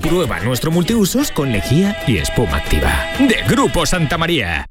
Prueba nuestro multiusos con lejía y espuma activa. De Grupo Santa María.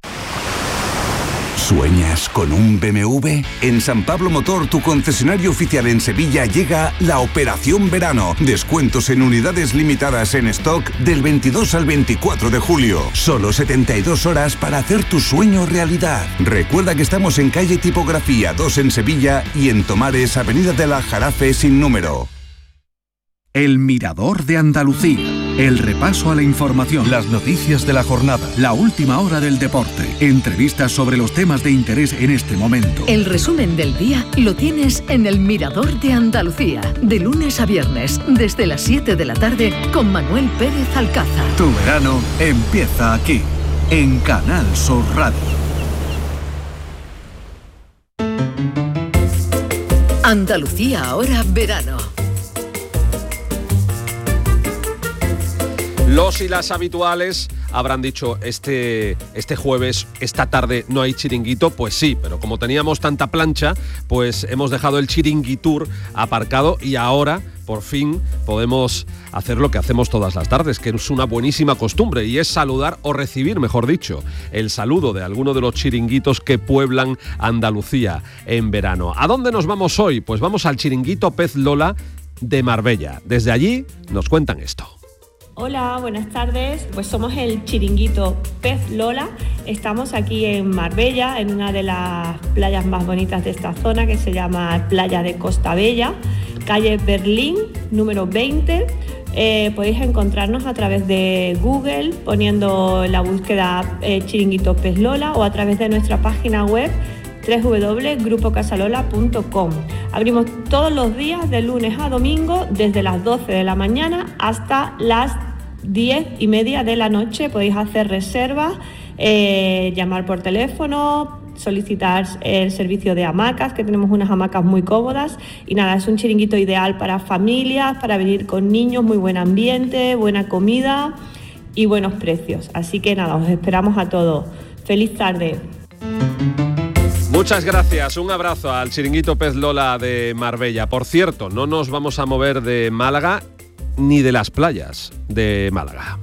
¿Sueñas con un BMW? En San Pablo Motor, tu concesionario oficial en Sevilla, llega la Operación Verano. Descuentos en unidades limitadas en stock del 22 al 24 de julio. Solo 72 horas para hacer tu sueño realidad. Recuerda que estamos en calle Tipografía 2 en Sevilla y en Tomares, avenida de la Jarafe sin número. El Mirador de Andalucía. El repaso a la información, las noticias de la jornada, la última hora del deporte, entrevistas sobre los temas de interés en este momento. El resumen del día lo tienes en El Mirador de Andalucía, de lunes a viernes, desde las 7 de la tarde, con Manuel Pérez Alcázar. Tu verano empieza aquí, en Canal Sur Radio. Andalucía ahora verano. Los y las habituales habrán dicho este jueves, esta tarde no hay chiringuito. Pues sí, pero como teníamos tanta plancha, pues hemos dejado el chiringuitur aparcado y ahora por fin podemos hacer lo que hacemos todas las tardes, que es una buenísima costumbre, y es saludar o recibir, mejor dicho, el saludo de alguno de los chiringuitos que pueblan Andalucía en verano. ¿A dónde nos vamos hoy? Pues vamos al chiringuito Pez Lola de Marbella. Desde allí nos cuentan esto. Hola, buenas tardes. Pues somos el chiringuito Pez Lola. Estamos aquí en Marbella, en una de las playas más bonitas de esta zona, que se llama Playa de Costa Bella, calle Berlín, número 20. Podéis encontrarnos a través de Google poniendo la búsqueda chiringuito Pez Lola, o a través de nuestra página web www.grupocasalola.com. Abrimos todos los días de lunes a domingo desde las 12 de la mañana hasta las 10:30 de la noche. Podéis hacer reservas, llamar por teléfono, solicitar el servicio de hamacas, que tenemos unas hamacas muy cómodas. Y nada, es un chiringuito ideal para familias, para venir con niños, muy buen ambiente, buena comida y buenos precios. Así que nada, os esperamos a todos. ¡Feliz tarde! Muchas gracias, un abrazo al chiringuito Pez Lola de Marbella. Por cierto, no nos vamos a mover de Málaga ni de las playas de Málaga.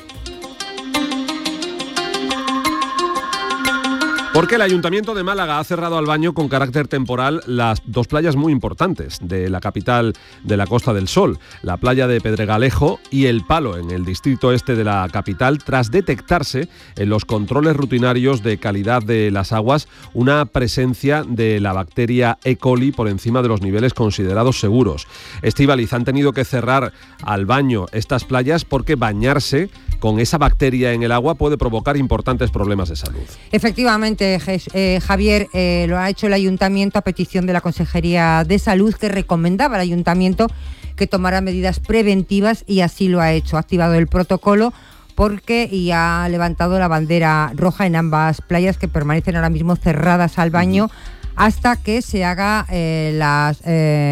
Porque el Ayuntamiento de Málaga ha cerrado al baño con carácter temporal las dos playas muy importantes de la capital de la Costa del Sol, la playa de Pedregalejo y El Palo, en el distrito este de la capital, tras detectarse en los controles rutinarios de calidad de las aguas una presencia de la bacteria E. coli por encima de los niveles considerados seguros. Estíbaliz, han tenido que cerrar al baño estas playas porque bañarse con esa bacteria en el agua puede provocar importantes problemas de salud. Efectivamente, Javier, lo ha hecho el Ayuntamiento a petición de la Consejería de Salud, que recomendaba al Ayuntamiento que tomara medidas preventivas, y así lo ha hecho. Ha activado el protocolo y ha levantado la bandera roja en ambas playas, que permanecen ahora mismo cerradas al baño hasta que se haga las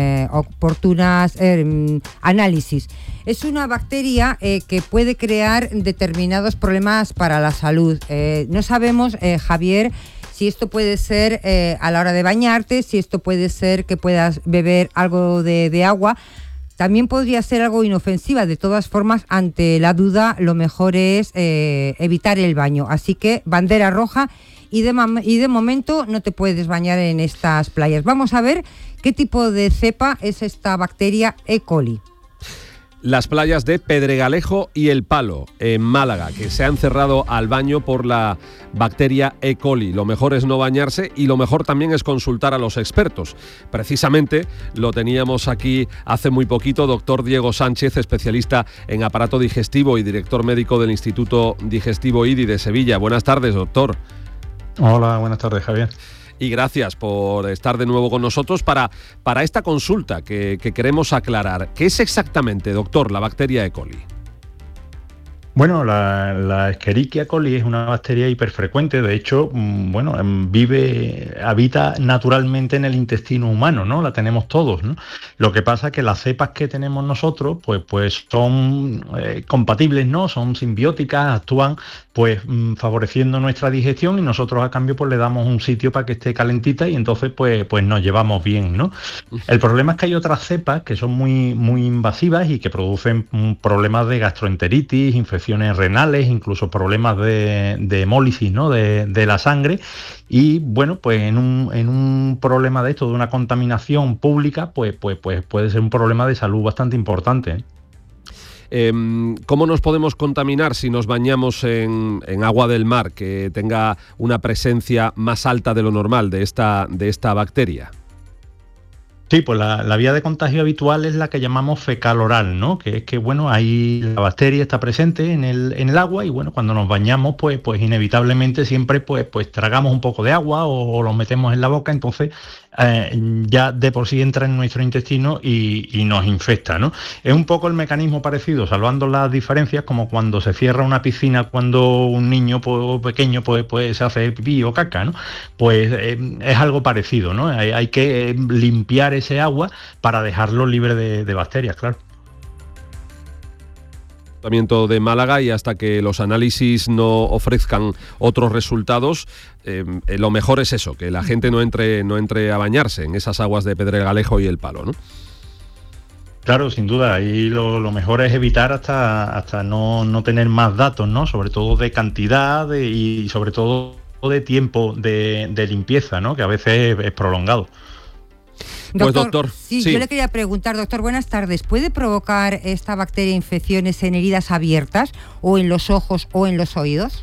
oportunas análisis. Es una bacteria que puede crear determinados problemas para la salud. No sabemos, Javier, si esto puede ser a la hora de bañarte, si esto puede ser que puedas beber algo de agua. También podría ser algo inofensiva. De todas formas, ante la duda, lo mejor es evitar el baño. Así que bandera roja. Y de momento no te puedes bañar en estas playas. Vamos a ver qué tipo de cepa es esta bacteria E. coli. Las playas de Pedregalejo y El Palo, en Málaga, que se han cerrado al baño por la bacteria E. coli. Lo mejor es no bañarse, y lo mejor también es consultar a los expertos. Precisamente lo teníamos aquí hace muy poquito, doctor Diego Sánchez, especialista en aparato digestivo y director médico del Instituto Digestivo IDI de Sevilla. Buenas tardes, doctor. Hola, buenas tardes, Javier. Y gracias por estar de nuevo con nosotros para esta consulta que queremos aclarar. ¿Qué es exactamente, doctor, la bacteria E. coli? Bueno, la Escherichia coli es una bacteria hiperfrecuente, de hecho, habita naturalmente en el intestino humano, ¿no? La tenemos todos, ¿no? Lo que pasa es que las cepas que tenemos nosotros, pues son compatibles, ¿no? Son simbióticas, actúan pues favoreciendo nuestra digestión y nosotros a cambio pues le damos un sitio para que esté calentita y entonces pues nos llevamos bien, ¿no? El problema es que hay otras cepas que son muy, muy invasivas y que producen problemas de gastroenteritis, infecciones renales, incluso problemas de hemólisis, ¿no? de la sangre. Y bueno, pues en un problema de esto, de una contaminación pública, pues puede ser un problema de salud bastante importante, ¿eh? ¿Cómo nos podemos contaminar si nos bañamos en agua del mar que tenga una presencia más alta de lo normal de esta bacteria? Sí, pues la vía de contagio habitual es la que llamamos fecal-oral, ¿no? Que es que, bueno, ahí la bacteria está presente en el agua y, bueno, cuando nos bañamos, pues inevitablemente siempre pues tragamos un poco de agua o lo metemos en la boca, entonces ya de por sí entra en nuestro intestino y nos infecta, ¿no? Es un poco el mecanismo parecido, salvando las diferencias, como cuando se cierra una piscina cuando un niño pequeño pues se hace pipí o caca, ¿no? Pues es algo parecido, ¿no? Hay que limpiar ese agua para dejarlo libre de bacterias, claro. De Málaga, y hasta que los análisis no ofrezcan otros resultados, lo mejor es eso, que la gente no entre a bañarse en esas aguas de Pedregalejo y El Palo, ¿no? Claro, sin duda, y lo mejor es evitar hasta no tener más datos, ¿no? Sobre todo de cantidad y sobre todo de tiempo de limpieza, ¿no? Que a veces es prolongado. Doctor, sí, yo le quería preguntar, doctor, buenas tardes. ¿Puede provocar esta bacteria infecciones en heridas abiertas o en los ojos o en los oídos?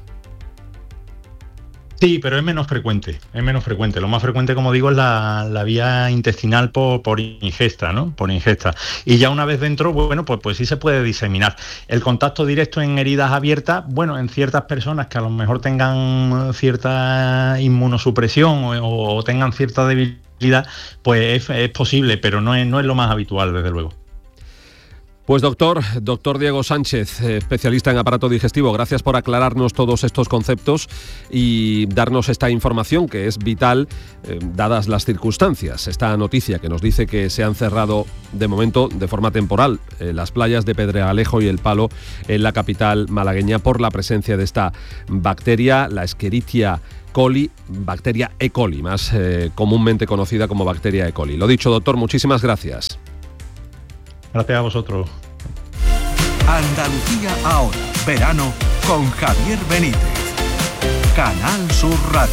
Sí, pero es menos frecuente. Lo más frecuente, como digo, es la vía intestinal por ingesta, ¿no? Por ingesta. Y ya una vez dentro, bueno, pues sí se puede diseminar. El contacto directo en heridas abiertas, bueno, en ciertas personas que a lo mejor tengan cierta inmunosupresión o tengan cierta debilidad, pues es posible, pero no es lo más habitual, desde luego. Pues doctor Diego Sánchez, especialista en aparato digestivo, gracias por aclararnos todos estos conceptos y darnos esta información que es vital, dadas las circunstancias. Esta noticia que nos dice que se han cerrado de momento de forma temporal las playas de Pedregalejo y El Palo en la capital malagueña por la presencia de esta bacteria, la Escherichia coli, bacteria E. coli, más comúnmente conocida como bacteria E. coli. Lo dicho, doctor, muchísimas gracias. Gracias a vosotros. Andalucía ahora, verano con Javier Benítez. Canal Sur Radio.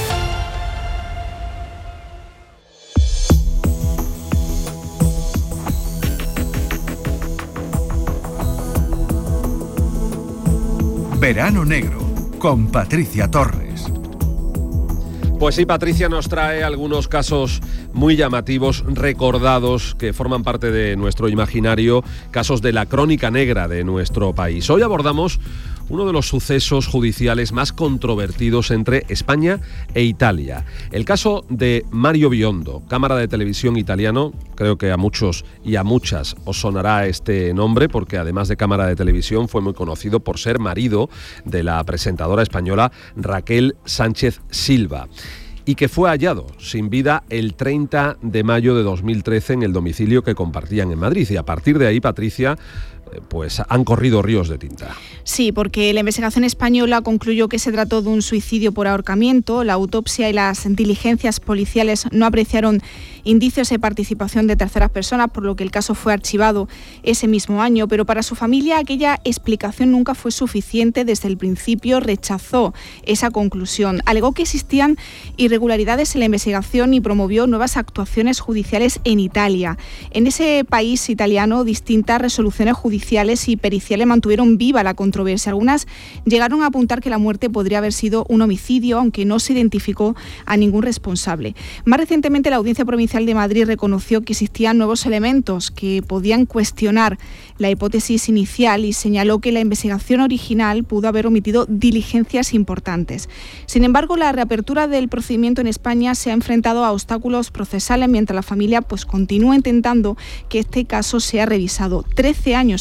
Verano Negro con Patricia Torres. Pues sí, Patricia nos trae algunos casos muy llamativos, recordados, que forman parte de nuestro imaginario, casos de la crónica negra de nuestro país. Hoy abordamos uno de los sucesos judiciales más controvertidos entre España e Italia. El caso de Mario Biondo, cámara de televisión italiano. Creo que a muchos y a muchas os sonará este nombre, porque además de cámara de televisión fue muy conocido por ser marido de la presentadora española Raquel Sánchez Silva, y que fue hallado sin vida el 30 de mayo de 2013 en el domicilio que compartían en Madrid. Y a partir de ahí, Patricia, pues han corrido ríos de tinta. Sí, porque la investigación española concluyó que se trató de un suicidio por ahorcamiento. La autopsia y las diligencias policiales no apreciaron indicios de participación de terceras personas, por lo que el caso fue archivado ese mismo año. Pero para su familia aquella explicación nunca fue suficiente. Desde el principio rechazó esa conclusión. Alegó que existían irregularidades en la investigación y promovió nuevas actuaciones judiciales en Italia. En ese país italiano, distintas resoluciones judiciales y periciales mantuvieron viva la controversia. Algunas llegaron a apuntar que la muerte podría haber sido un homicidio, aunque no se identificó a ningún responsable. Más recientemente, la Audiencia Provincial de Madrid reconoció que existían nuevos elementos que podían cuestionar la hipótesis inicial y señaló que la investigación original pudo haber omitido diligencias importantes. Sin embargo, la reapertura del procedimiento en España se ha enfrentado a obstáculos procesales, mientras la familia continúa intentando que este caso sea revisado. 13 años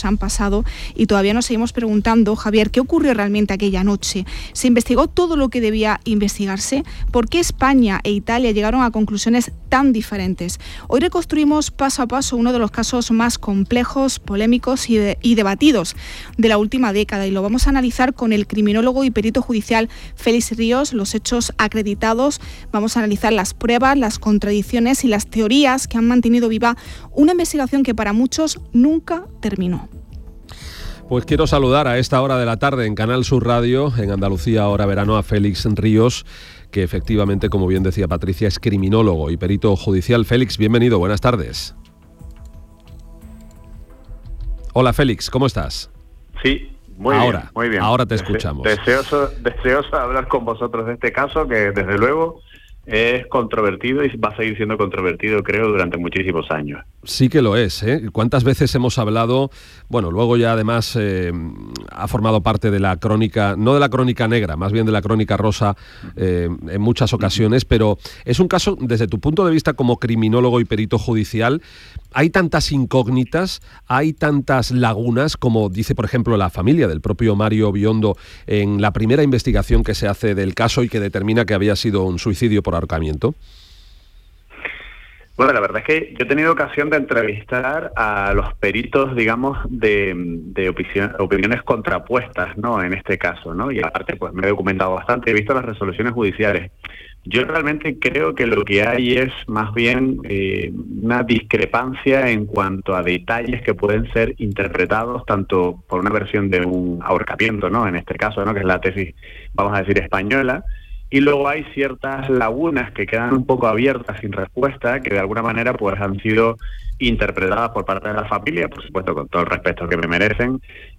años han pasado y todavía nos seguimos preguntando, Javier, ¿qué ocurrió realmente aquella noche? ¿Se investigó todo lo que debía investigarse? ¿Por qué España e Italia llegaron a conclusiones tan diferentes? Hoy reconstruimos paso a paso uno de los casos más complejos, polémicos y debatidos de la última década, y lo vamos a analizar con el criminólogo y perito judicial Félix Ríos, los hechos acreditados. Vamos a analizar las pruebas, las contradicciones y las teorías que han mantenido viva una investigación que para muchos nunca terminó. Pues quiero saludar a esta hora de la tarde en Canal Sur Radio, en Andalucía Hora Verano, a Félix Ríos, que efectivamente, como bien decía Patricia, es criminólogo y perito judicial. Félix, bienvenido, buenas tardes. Hola Félix, ¿cómo estás? Sí, muy bien. Ahora te escuchamos. Deseoso de hablar con vosotros de este caso, que desde luego es controvertido y va a seguir siendo controvertido, creo, durante muchísimos años. Sí que lo es, ¿eh? ¿Cuántas veces hemos hablado? Bueno, luego ya además ha formado parte de la crónica, no de la crónica negra, más bien de la crónica rosa en muchas ocasiones, pero es un caso, desde tu punto de vista como criminólogo y perito judicial, hay tantas incógnitas, hay tantas lagunas, como dice, por ejemplo, la familia del propio Mario Biondo en la primera investigación que se hace del caso y que determina que había sido un suicidio por ahorcamiento. Bueno, la verdad es que yo he tenido ocasión de entrevistar a los peritos, digamos, de opiniones contrapuestas, ¿no?, en este caso, ¿no? Y aparte, pues me he documentado bastante, he visto las resoluciones judiciales. Yo realmente creo que lo que hay es más bien una discrepancia en cuanto a detalles que pueden ser interpretados tanto por una versión de un ahorcamiento, ¿no?, en este caso, ¿no?, que es la tesis, vamos a decir, española. Y luego hay ciertas lagunas que quedan un poco abiertas, sin respuesta, que de alguna manera pues han sido interpretadas por parte de la familia, por supuesto con todo el respeto que me merecen,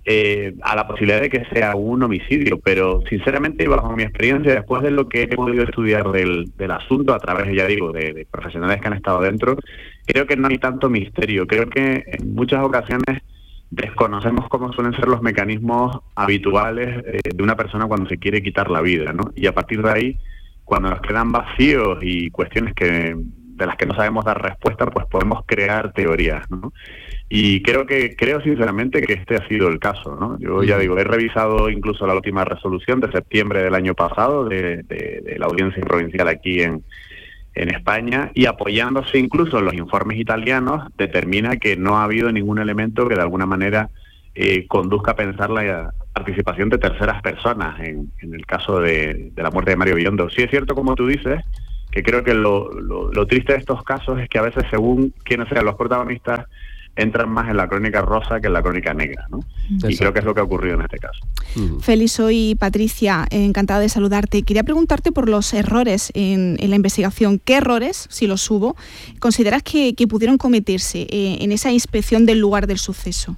a la posibilidad de que sea un homicidio. Pero sinceramente, bajo mi experiencia, después de lo que he podido estudiar del asunto, a través, ya digo, de profesionales que han estado dentro, creo que no hay tanto misterio. Creo que en muchas ocasiones desconocemos cómo suelen ser los mecanismos habituales de una persona cuando se quiere quitar la vida, ¿no? Y a partir de ahí, cuando nos quedan vacíos y cuestiones de las que no sabemos dar respuesta, pues podemos crear teorías, ¿no? Y creo sinceramente que este ha sido el caso, ¿no? Yo ya digo, he revisado incluso la última resolución de septiembre del año pasado de la audiencia provincial aquí en España, y apoyándose incluso en los informes italianos, determina que no ha habido ningún elemento que de alguna manera conduzca a pensar la participación de terceras personas en el caso de la muerte de Mario Biondo. Sí es cierto, como tú dices, que creo que lo triste de estos casos es que a veces, según quienes sean los protagonistas, entran más en la crónica rosa que en la crónica negra, ¿no? Exacto. Y creo que es lo que ha ocurrido en este caso. Félix, soy Patricia, encantada de saludarte. Quería preguntarte por los errores en la investigación. ¿Qué errores, si los hubo, consideras que pudieron cometerse en esa inspección del lugar del suceso?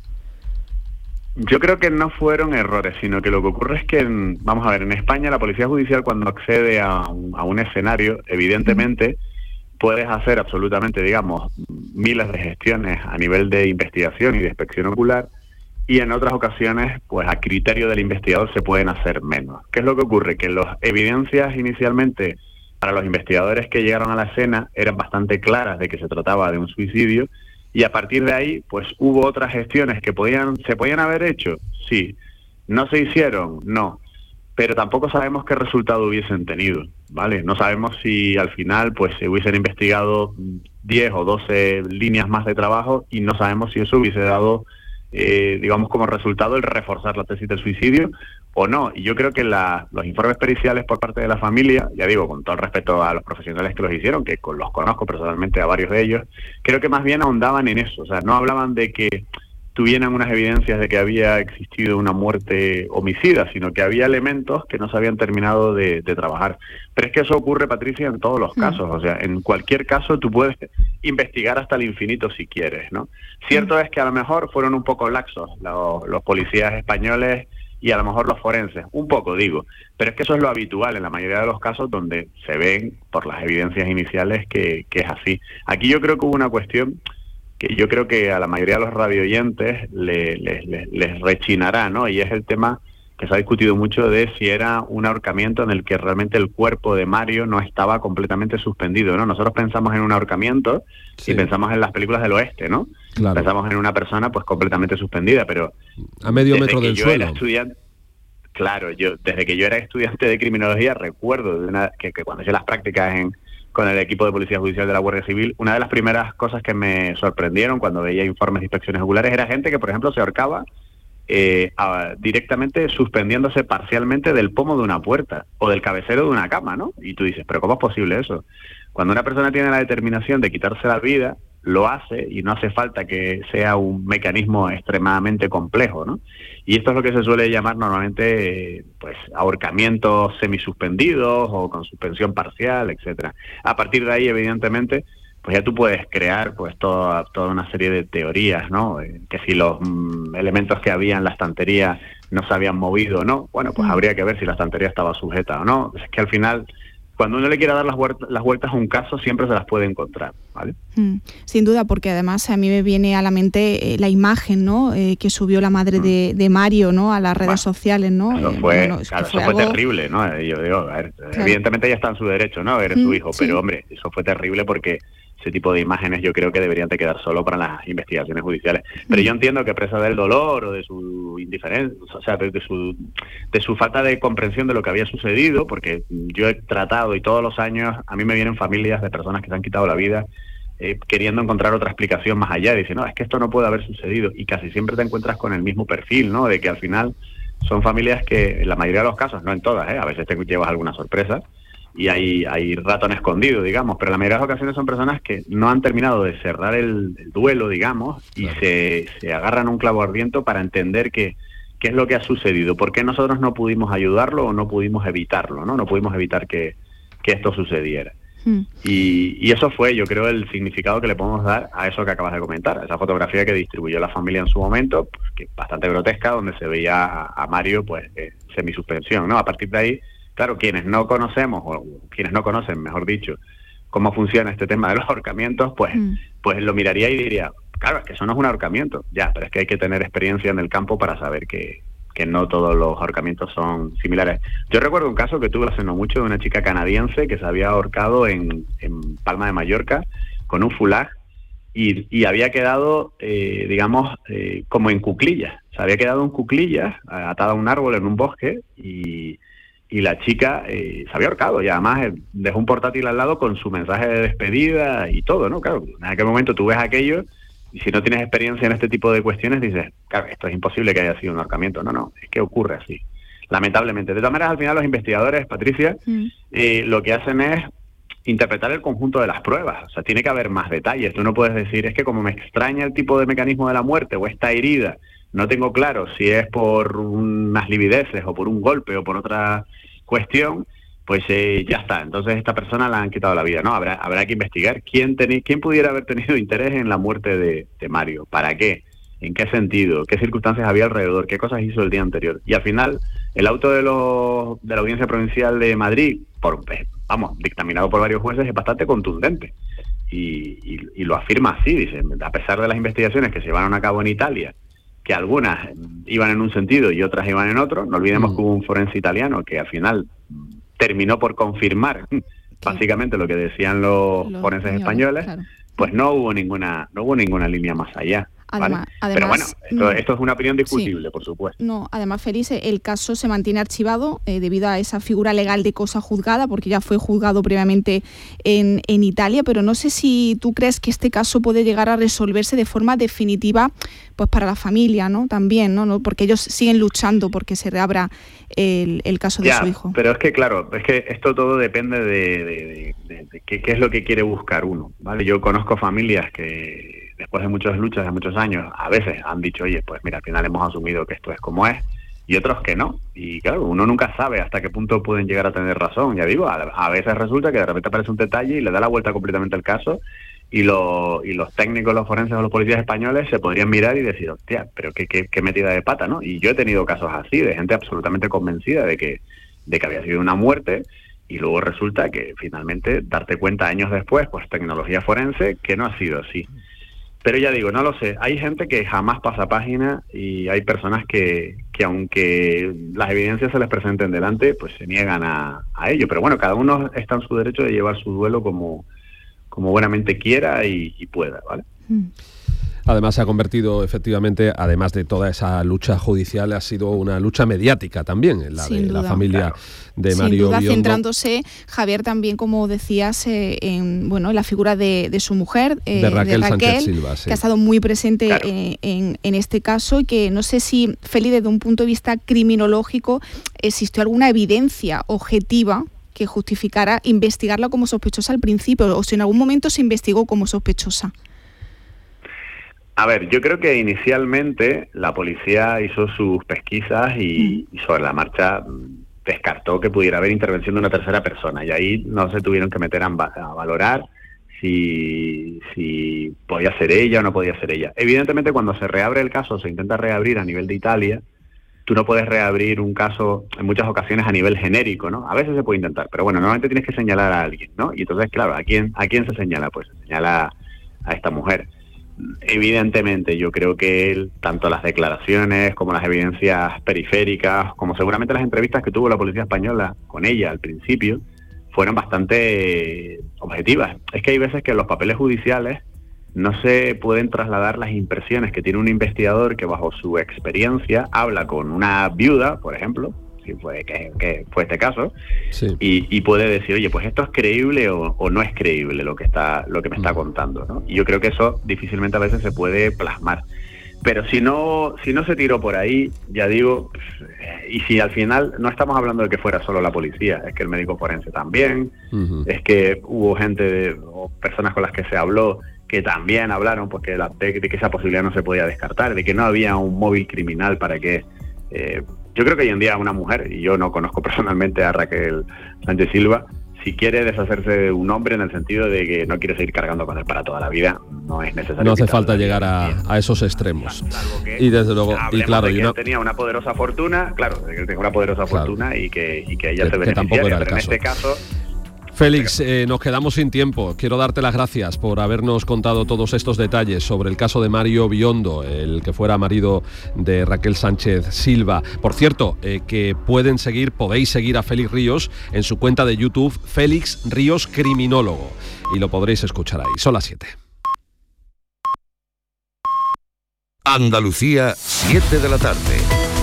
Yo creo que no fueron errores, sino que lo que ocurre es que, vamos a ver, en España la Policía Judicial, cuando accede a un escenario, evidentemente puedes hacer absolutamente, digamos, miles de gestiones a nivel de investigación y de inspección ocular, y en otras ocasiones, pues a criterio del investigador se pueden hacer menos. ¿Qué es lo que ocurre? Que las evidencias inicialmente para los investigadores que llegaron a la escena eran bastante claras de que se trataba de un suicidio, y a partir de ahí, pues hubo otras gestiones que se podían haber hecho, sí. ¿No se hicieron? No. Pero tampoco sabemos qué resultado hubiesen tenido, ¿vale? No sabemos si al final pues se hubiesen investigado 10 o 12 líneas más de trabajo, y no sabemos si eso hubiese dado, digamos, como resultado el reforzar la tesis del suicidio o no. Y yo creo que los informes periciales por parte de la familia, ya digo, con todo el respeto a los profesionales que los hicieron, que los conozco personalmente a varios de ellos, creo que más bien ahondaban en eso. O sea, no hablaban de que tuvieran unas evidencias de que había existido una muerte homicida, sino que había elementos que no se habían terminado de trabajar. Pero es que eso ocurre, Patricia, en todos los casos. O sea, en cualquier caso tú puedes investigar hasta el infinito si quieres, ¿no? Cierto es que a lo mejor fueron un poco laxos los policías españoles y a lo mejor los forenses, un poco digo, pero es que eso es lo habitual en la mayoría de los casos donde se ven por las evidencias iniciales que es así. Aquí yo creo que hubo una cuestión que yo creo que a la mayoría de los radioyentes les rechinará, ¿no? Y es el tema que se ha discutido mucho de si era un ahorcamiento en el que realmente el cuerpo de Mario no estaba completamente suspendido, ¿no? Nosotros pensamos en un ahorcamiento, sí, y pensamos en las películas del oeste, ¿no? Claro. Pensamos en una persona pues completamente suspendida, pero a medio metro del suelo. Claro, desde que yo era estudiante de criminología recuerdo que cuando hice las prácticas con el equipo de Policía Judicial de la Guardia Civil, una de las primeras cosas que me sorprendieron cuando veía informes de inspecciones oculares era gente que, por ejemplo, se ahorcaba directamente suspendiéndose parcialmente del pomo de una puerta o del cabecero de una cama, ¿no? Y tú dices, ¿pero cómo es posible eso? Cuando una persona tiene la determinación de quitarse la vida, lo hace y no hace falta que sea un mecanismo extremadamente complejo, ¿no? Y esto es lo que se suele llamar normalmente pues ahorcamientos semisuspendidos o con suspensión parcial, etcétera. A partir de ahí, evidentemente, pues ya tú puedes crear pues toda una serie de teorías, ¿no? Que si los elementos que había en la estantería no se habían movido o no, bueno, pues habría que ver si la estantería estaba sujeta o no. Es que al final, cuando uno le quiera dar las vueltas a un caso, siempre se las puede encontrar, ¿vale? Sin duda, porque además a mí me viene a la mente la imagen, ¿no? Que subió la madre de Mario, ¿no? A las redes sociales, ¿no? Eso fue, eso fue terrible, ¿no? Yo digo, a ver, evidentemente ella está en su derecho, ¿no? Eres su hijo, pero hombre, eso fue terrible porque ese tipo de imágenes yo creo que deberían de quedar solo para las investigaciones judiciales. Pero yo entiendo que presa del dolor o de su indiferencia, o sea, de su falta de comprensión de lo que había sucedido, porque yo he tratado y todos los años a mí me vienen familias de personas que se han quitado la vida queriendo encontrar otra explicación más allá. Dicen, no, es que esto no puede haber sucedido. Y casi siempre te encuentras con el mismo perfil, ¿no? De que al final son familias que, en la mayoría de los casos, no en todas, a veces te llevas alguna sorpresa, y hay ratón escondido, digamos, pero la mayoría de las ocasiones son personas que no han terminado de cerrar el duelo, digamos, y claro, se agarran un clavo ardiente para entender qué es lo que ha sucedido, por qué nosotros no pudimos ayudarlo o no pudimos evitarlo, ¿no? No pudimos evitar que esto sucediera. Y eso fue, yo creo, el significado que le podemos dar a eso que acabas de comentar, a esa fotografía que distribuyó la familia en su momento, pues, que es bastante grotesca, donde se veía a Mario pues semisuspensión, ¿no? A partir de ahí, claro, quienes no conocemos, o quienes no conocen, mejor dicho, cómo funciona este tema de los ahorcamientos, pues lo miraría y diría, claro, es que eso no es un ahorcamiento, ya, pero es que hay que tener experiencia en el campo para saber que no todos los ahorcamientos son similares. Yo recuerdo un caso que tuve hace no mucho de una chica canadiense que se había ahorcado en Palma de Mallorca con un fulag y había quedado, como en cuclillas. Se había quedado en cuclillas, atada a un árbol en un bosque y la chica se había ahorcado y además dejó un portátil al lado con su mensaje de despedida y todo, ¿no? Claro, en aquel momento tú ves aquello y si no tienes experiencia en este tipo de cuestiones dices, claro, esto es imposible que haya sido un ahorcamiento. No, es que ocurre así, lamentablemente. De todas maneras, al final los investigadores, Patricia, lo que hacen es interpretar el conjunto de las pruebas. O sea, tiene que haber más detalles. Tú no puedes decir, es que como me extraña el tipo de mecanismo de la muerte o esta herida, no tengo claro si es por unas livideces o por un golpe o por otra cuestión, pues ya está. Entonces esta persona la han quitado la vida, ¿no? Habrá que investigar quién pudiera haber tenido interés en la muerte de Mario, para qué, en qué sentido, qué circunstancias había alrededor, qué cosas hizo el día anterior. Y al final, el auto de la Audiencia Provincial de Madrid, dictaminado por varios jueces, es bastante contundente. Y lo afirma así, dice, a pesar de las investigaciones que se llevaron a cabo en Italia, que algunas iban en un sentido y otras iban en otro, no olvidemos que hubo un forense italiano que al final terminó por confirmar básicamente lo que decían los forenses españoles, claro. Pues no hubo ninguna línea más allá. ¿vale? Pero bueno, esto es una opinión discutible, por supuesto. No, además, Félix, el caso se mantiene archivado debido a esa figura legal de cosa juzgada, porque ya fue juzgado previamente en Italia, pero no sé si tú crees que este caso puede llegar a resolverse de forma definitiva, pues para la familia, ¿no? También, ¿no? Porque ellos siguen luchando porque se reabra el caso de su hijo. Pero es que, claro, es que esto todo depende de qué es lo que quiere buscar uno, ¿vale? Yo conozco familias que después de muchas luchas, de muchos años, a veces han dicho, oye, pues mira, al final hemos asumido que esto es como es, y otros que no. Y claro, uno nunca sabe hasta qué punto pueden llegar a tener razón. Ya digo, a veces resulta que de repente aparece un detalle y le da la vuelta completamente al caso, y los técnicos, los forenses o los policías españoles se podrían mirar y decir, hostia, pero qué metida de pata, ¿no? Y yo he tenido casos así, de gente absolutamente convencida de que había sido una muerte, y luego resulta que finalmente darte cuenta años después, pues tecnología forense, que no ha sido así. Pero ya digo, no lo sé. Hay gente que jamás pasa página y hay personas que aunque las evidencias se les presenten delante, pues se niegan a ello. Pero bueno, cada uno está en su derecho de llevar su duelo como buenamente quiera y pueda, ¿vale? Además se ha convertido efectivamente, además de toda esa lucha judicial, ha sido una lucha mediática también, la de la familia de Mario Sin duda, Biondo. Centrándose, Javier, también, como decías, en la figura de su mujer, de Raquel Sánchez Silva, que ha estado muy presente en este caso, y que no sé si, Feli, desde un punto de vista criminológico, existió alguna evidencia objetiva que justificara investigarla como sospechosa al principio, o si en algún momento se investigó como sospechosa. A ver, yo creo que inicialmente la policía hizo sus pesquisas y sobre la marcha descartó que pudiera haber intervención de una tercera persona, y ahí no se tuvieron que meter a valorar si podía ser ella o no podía ser ella. Evidentemente, cuando se reabre el caso, se intenta reabrir a nivel de Italia, tú no puedes reabrir un caso en muchas ocasiones a nivel genérico, ¿no? A veces se puede intentar, pero bueno, normalmente tienes que señalar a alguien, ¿no? Y entonces, claro, ¿a quién se señala? Pues se señala a esta mujer. Evidentemente, yo creo que tanto las declaraciones como las evidencias periféricas, como seguramente las entrevistas que tuvo la policía española con ella al principio, fueron bastante objetivas. Es que hay veces que en los papeles judiciales no se pueden trasladar las impresiones que tiene un investigador que bajo su experiencia habla con una viuda, por ejemplo, si fue que fue este caso, y puede decir, oye, pues esto es creíble o no es creíble lo que me está contando, ¿no? Y yo creo que eso difícilmente a veces se puede plasmar. Pero si no se tiró por ahí, ya digo, y si al final no estamos hablando de que fuera solo la policía, es que el médico forense también, es que hubo gente o personas con las que se habló que también hablaron pues de que esa posibilidad no se podía descartar, de que no había un móvil criminal para que... yo creo que hoy en día una mujer, y yo no conozco personalmente a Raquel Sánchez Silva, si quiere deshacerse de un hombre en el sentido de que no quiere seguir cargando con él para toda la vida, no es necesario. No hace falta llegar a esos extremos. Y desde luego, y claro, que tenía una poderosa fortuna, fortuna y que ella se beneficiaría, pero en este caso... Félix, nos quedamos sin tiempo. Quiero darte las gracias por habernos contado todos estos detalles sobre el caso de Mario Biondo, el que fuera marido de Raquel Sánchez Silva. Por cierto, que podéis seguir a Félix Ríos en su cuenta de YouTube, Félix Ríos Criminólogo, y lo podréis escuchar ahí. Son las 7. Andalucía, 7 de la tarde.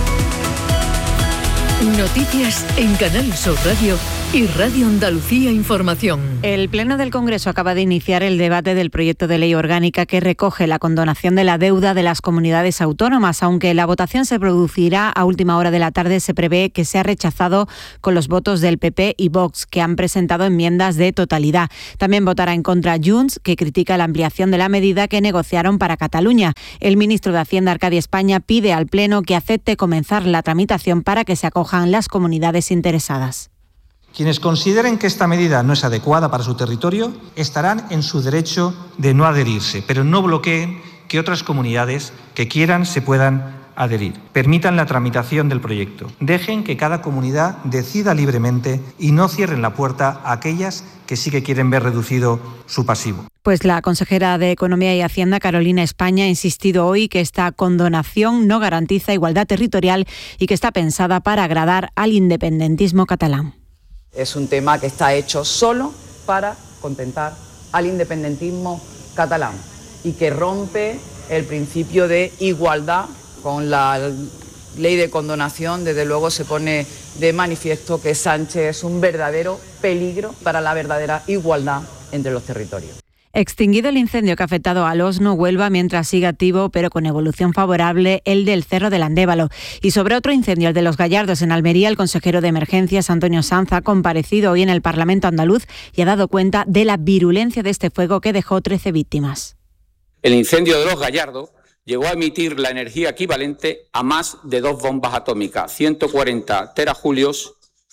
Noticias en Canal Sur Radio y Radio Andalucía Información. El Pleno del Congreso acaba de iniciar el debate del proyecto de ley orgánica que recoge la condonación de la deuda de las comunidades autónomas. Aunque la votación se producirá a última hora de la tarde, se prevé que sea rechazado con los votos del PP y Vox, que han presentado enmiendas de totalidad. También votará en contra Junts, que critica la ampliación de la medida que negociaron para Cataluña. El ministro de Hacienda, Arcadi España, pide al Pleno que acepte comenzar la tramitación para que se acojan las comunidades interesadas. Quienes consideren que esta medida no es adecuada para su territorio estarán en su derecho de no adherirse, pero no bloqueen que otras comunidades que quieran se puedan adherir. Permitan la tramitación del proyecto. Dejen que cada comunidad decida libremente y no cierren la puerta a aquellas que sí que quieren ver reducido su pasivo. Pues la consejera de Economía y Hacienda, Carolina España, ha insistido hoy que esta condonación no garantiza igualdad territorial y que está pensada para agradar al independentismo catalán. Es un tema que está hecho solo para contentar al independentismo catalán y que rompe el principio de igualdad. Con la ley de condonación, desde luego, se pone de manifiesto que Sánchez es un verdadero peligro para la verdadera igualdad entre los territorios. Extinguido el incendio que ha afectado al Osno, Huelva, mientras sigue activo, pero con evolución favorable, el del Cerro del Andévalo. Y sobre otro incendio, el de Los Gallardos, en Almería, el consejero de Emergencias, Antonio Sanz, ha comparecido hoy en el Parlamento andaluz y ha dado cuenta de la virulencia de este fuego que dejó 13 víctimas. El incendio de Los Gallardos llegó a emitir la energía equivalente a más de 2 bombas atómicas, 140 terajulios,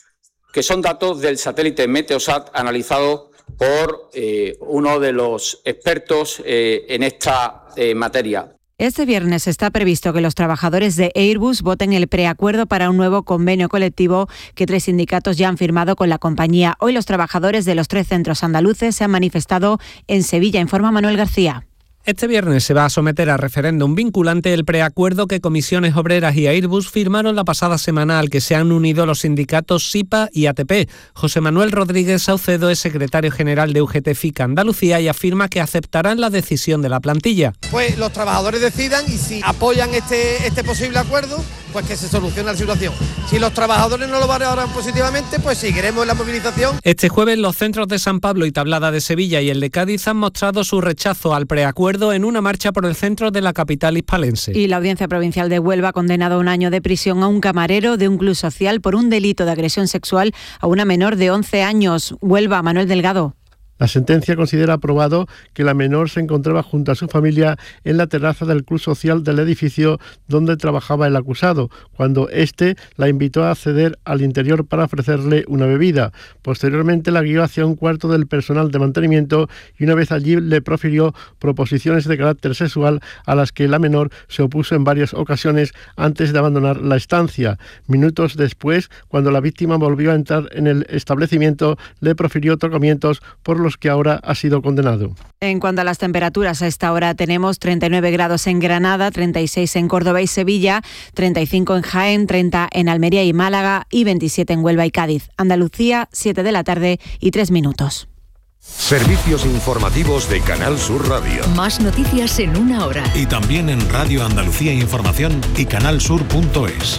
que son datos del satélite Meteosat analizado por uno de los expertos en esta materia. Este viernes está previsto que los trabajadores de Airbus voten el preacuerdo para un nuevo convenio colectivo que 3 sindicatos ya han firmado con la compañía. Hoy los trabajadores de los 3 centros andaluces se han manifestado en Sevilla, informa Manuel García. Este viernes se va a someter a referéndum vinculante el preacuerdo que Comisiones Obreras y Airbus firmaron la pasada semana, al que se han unido los sindicatos SIPA y ATP. José Manuel Rodríguez Saucedo es secretario general de UGT-FIC Andalucía y afirma que aceptarán la decisión de la plantilla. Pues los trabajadores decidan, y si apoyan este posible acuerdo, pues que se solucione la situación. Si los trabajadores no lo valoran positivamente, pues seguiremos en la movilización. Este jueves los centros de San Pablo y Tablada de Sevilla y el de Cádiz han mostrado su rechazo al preacuerdo en una marcha por el centro de la capital hispalense. Y la Audiencia Provincial de Huelva ha condenado a 1 año de prisión a un camarero de un club social por un delito de agresión sexual a una menor de 11 años. Huelva, Manuel Delgado. La sentencia considera aprobado que la menor se encontraba junto a su familia en la terraza del club social del edificio donde trabajaba el acusado, cuando éste la invitó a acceder al interior para ofrecerle una bebida. Posteriormente la guió hacia un cuarto del personal de mantenimiento y una vez allí le profirió proposiciones de carácter sexual a las que la menor se opuso en varias ocasiones antes de abandonar la estancia. Minutos después, cuando la víctima volvió a entrar en el establecimiento, le profirió tocamientos por los que ahora ha sido condenado. En cuanto a las temperaturas, a esta hora tenemos 39 grados en Granada, 36 en Córdoba y Sevilla, 35 en Jaén, 30 en Almería y Málaga y 27 en Huelva y Cádiz. Andalucía, 7 de la tarde y 3 minutos. Servicios informativos de Canal Sur Radio. Más noticias en 1 hora. Y también en Radio Andalucía Información y canalsur.es.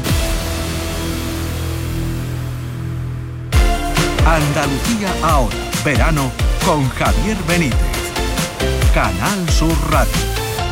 Andalucía ahora, verano con Javier Benítez. Canal Sur Radio.